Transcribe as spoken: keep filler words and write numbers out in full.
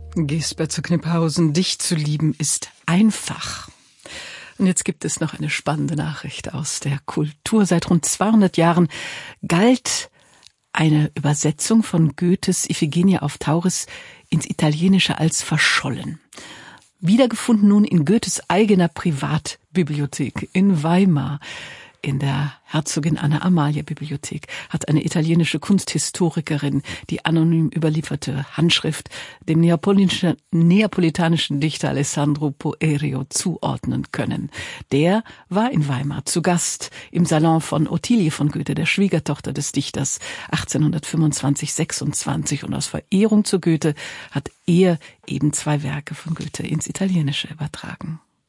Gisbert zu Kniphausen, dich zu lieben ist einfach. Und jetzt gibt es noch eine spannende Nachricht aus der Kultur. Seit rund zweihundert Jahren galt eine Übersetzung von Goethes Iphigenie auf Tauris ins Italienische als verschollen. Wiedergefunden nun in Goethes eigener Privatbibliothek in Weimar. In der Herzogin Anna Amalia Bibliothek hat eine italienische Kunsthistorikerin die anonym überlieferte Handschrift dem neapolitanischen, neapolitanischen Dichter Alessandro Poerio zuordnen können. Der war in Weimar zu Gast im Salon von Ottilie von Goethe, der Schwiegertochter des Dichters, achtzehnhundertfünfundzwanzig sechsundzwanzig. Und aus Verehrung zu Goethe hat er eben zwei Werke von Goethe ins Italienische übertragen.